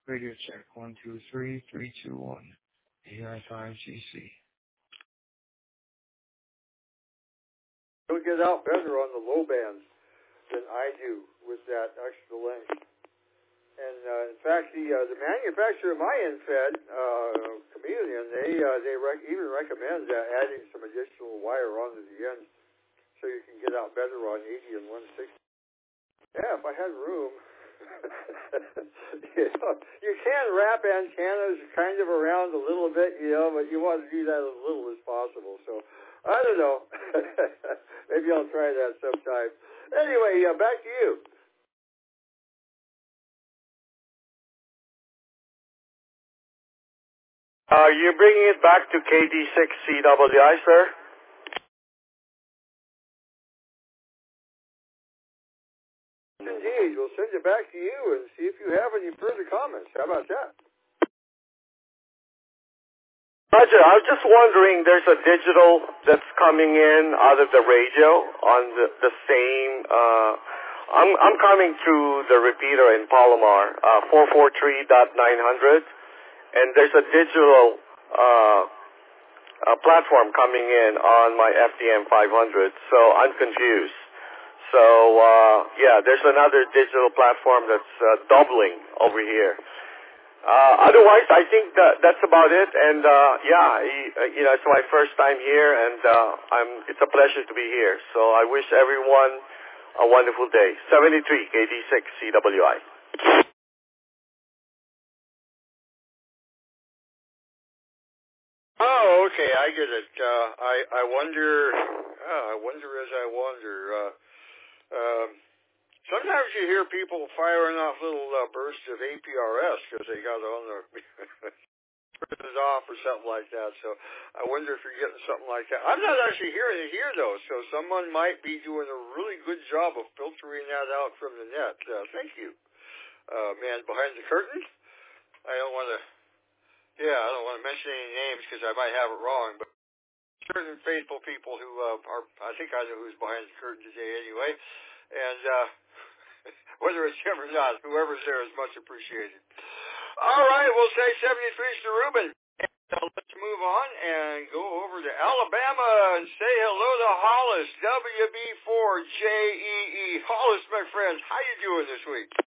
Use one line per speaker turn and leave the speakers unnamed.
Radio check 1, 2, 3, 3, 2, 1. AI5GC.
You'll get out better on the low bands than I do with that extra length. And in fact, the manufacturer of my end-fed, Chameleon, they even recommend adding some additional wire onto the end so you can get out better on 80 and 160. Yeah, if I had room. You can wrap antennas kind of around a little bit, but you want to do that as little as possible. So, I don't know. Maybe I'll try that sometime. Anyway, back to you.
You're bringing it back to KD6CWI, sir?
Indeed. We'll send it back to you and see if you have any further comments. How about that?
Roger, I was just wondering, there's a digital that's coming in out of the radio on the same, I'm coming through the repeater in Palomar, 443.900, and there's a digital platform coming in on my FDM 500, so I'm confused. So, yeah, there's another digital platform that's doubling over here. Otherwise, I think that's about it. And it's my first time here, and it's a pleasure to be here. So I wish everyone a wonderful day. 73 KD6 CWI.
Oh, okay, I get it. I wonder as I wander. Sometimes you hear people firing off little bursts of APRS because they got on their turn it off or something like that. So I wonder if you're getting something like that. I'm not actually hearing it here, though, so someone might be doing a really good job of filtering that out from the net. Thank you, man behind the curtain. I don't want to mention any names because I might have it wrong, but certain faithful people who I think I know who's behind the curtain today anyway, and whether it's him or not, whoever's there is much appreciated. All right, we'll say 73's to Ruben. Let's move on and go over to Alabama and say hello to Hollis, WB4JEE. Hollis, my friend, how you doing this week?